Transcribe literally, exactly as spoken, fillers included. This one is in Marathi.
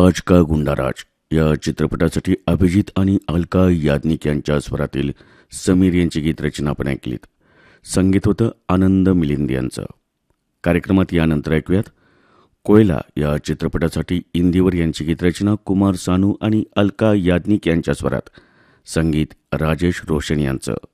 आज का गुंडाराज या चित्रपटासाठी अभिजित आणि अलका याज्ञिक यांच्या स्वरातील समीर यांची गीतरचना आपण ऐकलीत. संगीत होतं आनंद मिलिंद यांचं. कार्यक्रमात यानंतर ऐकूयात कोयला या चित्रपटासाठी इंदिवर यांची गीतरचना कुमार सानू आणि अलका याज्ञिक यांच्या स्वरात. संगीत राजेश रोशन यांचं.